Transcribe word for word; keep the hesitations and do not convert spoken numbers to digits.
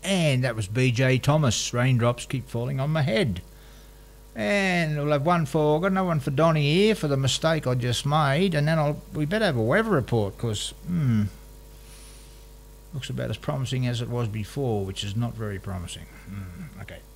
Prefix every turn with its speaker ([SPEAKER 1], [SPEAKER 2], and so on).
[SPEAKER 1] And that was B J Thomas. Raindrops keep falling on my head. And we'll have one for, I've got another one for Donnie here for the mistake I just made. And then I'll, we better have a weather report because, hmm, looks about as promising as it was before, which is not very promising. Mm, okay.